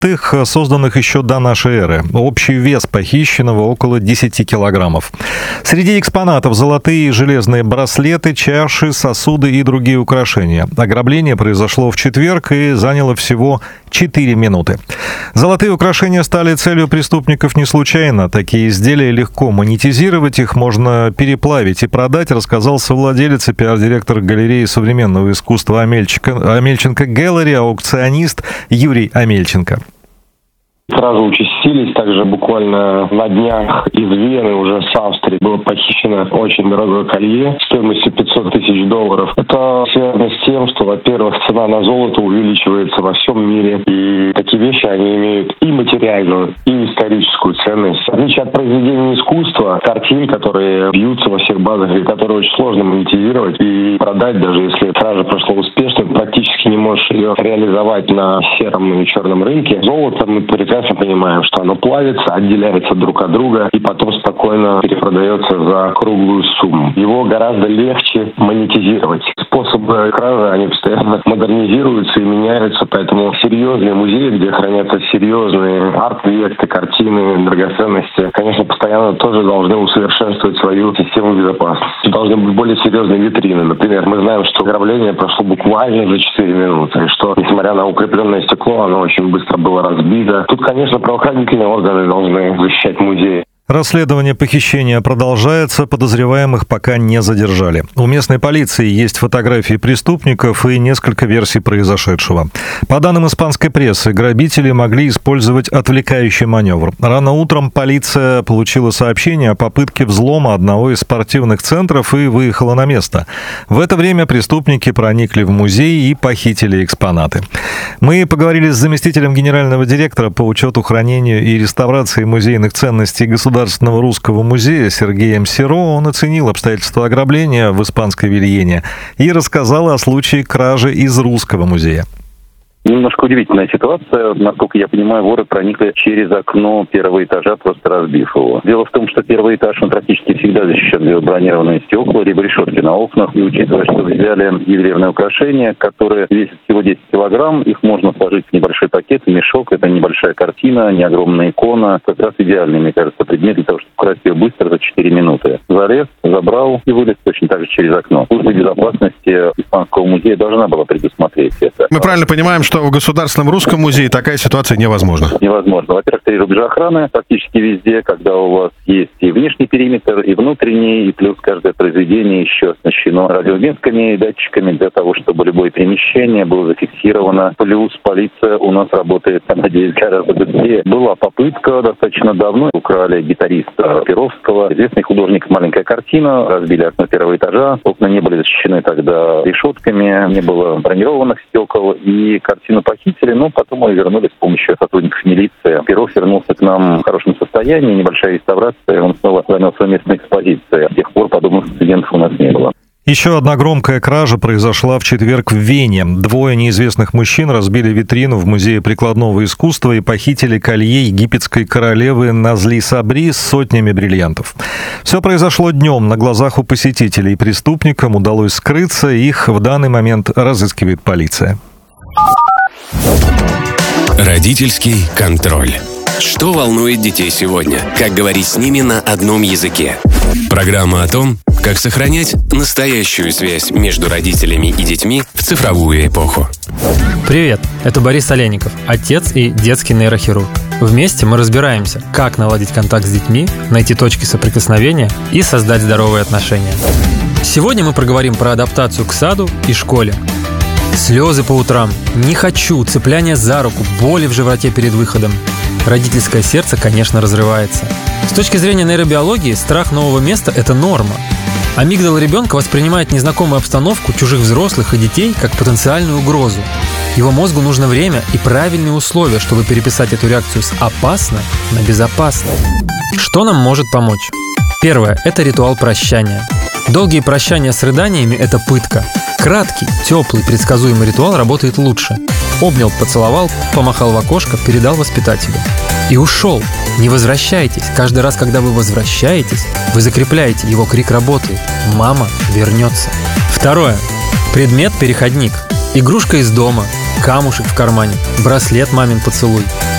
золотых, созданных еще до нашей эры. Общий вес похищенного около 10 килограммов. Среди экспонатов золотые и железные браслеты, чаши, сосуды и другие украшения. Ограбление произошло в четверг и заняло всего 4 минуты. Золотые украшения стали целью преступников не случайно. Такие изделия легко монетизировать, их можно переплавить и продать, рассказал совладелец и пиар-директор галереи современного искусства Амельченко Gallery, аукционист Юрий Амельченко. Сразу участились. Также буквально на днях из Вены, уже с Австрии, было похищено очень дорогое колье стоимостью $500 тысяч. Это связано с тем, что, во-первых, цена на золото увеличивается во всем мире. И такие вещи, они имеют и материальную, и историческую ценность. В отличие от произведений искусства, картин, которые бьются во всех базах, и которые очень сложно монетизировать и продать, даже если кража прошла успешно, практически не можешь ее реализовать на сером и черном рынке. Золото мы прекрасно понимаем, что оно плавится, отделяется друг от друга и потом спокойно перепродается за круглую сумму. Его гораздо легче монетизировать. Способы кражи, они постоянно модернизируются и меняются, поэтому серьезные музеи, где хранятся серьезные арт-объекты, картины, драгоценности, конечно, постоянно тоже должны усовершенствовать свою систему безопасности. Должны быть более серьезные витрины. Например, мы знаем, что ограбление прошло буквально за 4 минуты, и что, несмотря на укрепленное стекло, оно очень быстро было разбито. Тут, конечно, правоохранительные органы должны защищать музеи. Расследование похищения продолжается, подозреваемых пока не задержали. У местной полиции есть фотографии преступников и несколько версий произошедшего. По данным испанской прессы, грабители могли использовать отвлекающий маневр. Рано утром полиция получила сообщение о попытке взлома одного из спортивных центров и выехала на место. В это время преступники проникли в музей и похитили экспонаты. Мы поговорили с заместителем генерального директора по учету, хранению и реставрации музейных ценностей Государственного русского музея Сергеем Сиро. Он оценил обстоятельства ограбления в испанской Вильене и рассказал о случае кражи из русского музея. Немножко удивительная ситуация. Насколько я понимаю, воры проникли через окно первого этажа, просто разбив его. Дело в том, что первый этаж, он практически всегда защищен либо бронированные стекла, либо решетки на окнах. И учитывая, что взяли ювелирные украшения, которые весят всего 10 килограмм, их можно сложить в небольшой пакет, в мешок. Это небольшая картина, не огромная икона. Как раз идеальный, мне кажется, предмет для того, чтобы украсть ее быстро за 4 минуты. Залез, забрал и вылез точно так же через окно. Служба безопасности Испанского музея должна была предусмотреть это. Мы правильно понимаем, что в Государственном русском музее такая ситуация невозможна? Невозможно. Во-первых, 3 рубежа охраны практически везде, когда у вас есть и внешний периметр, и внутренний, и плюс каждое произведение еще оснащено радиометками и датчиками для того, чтобы любое перемещение было зафиксировано. Плюс полиция у нас работает, я надеюсь, гораздо быстрее. Была попытка достаточно давно. Украли гитариста Перовского. Известный художник, маленькая картина. Разбили окно первого этажа. Окна не были защищены тогда решетками, не было бронированных стекол, и картину похитили, но потом мы вернули с помощью сотрудников милиции. Перов вернулся к нам в хорошем состоянии, небольшая реставрация, он снова занял свое место на экспозиции. С тех пор подобных инцидентов у нас не было. Еще одна громкая кража произошла в четверг в Вене. 2 неизвестных мужчин разбили витрину в Музее прикладного искусства и похитили колье египетской королевы Назли Сабри с сотнями бриллиантов. Все произошло днем на глазах у посетителей. Преступникам удалось скрыться, их в данный момент разыскивает полиция. Родительский контроль. Что волнует детей сегодня? Как говорить с ними на одном языке? Программа о том, как сохранять настоящую связь между родителями и детьми в цифровую эпоху. Привет, это Борис Олейников, отец и детский нейрохирург. Вместе мы разбираемся, как наладить контакт с детьми, найти точки соприкосновения и создать здоровые отношения. Сегодня мы проговорим про адаптацию к саду и школе. Слезы по утрам, не хочу, цепляние за руку, боли в животе перед выходом. Родительское сердце, конечно, разрывается. С точки зрения нейробиологии, страх нового места – это норма. Амигдала ребенка воспринимает незнакомую обстановку, чужих взрослых и детей как потенциальную угрозу. Его мозгу нужно время и правильные условия, чтобы переписать эту реакцию с «опасно» на «безопасно». Что нам может помочь? Первое – это ритуал прощания. Долгие прощания с рыданиями – это пытка. Краткий, теплый, предсказуемый ритуал работает лучше. Обнял, поцеловал, помахал в окошко, передал воспитателю. И ушел. Не возвращайтесь. Каждый раз, когда вы возвращаетесь, вы закрепляете, его крик работает. Мама вернется. Второе. Предмет-переходник. Игрушка из дома. камушек в кармане, браслет мамин поцелуй.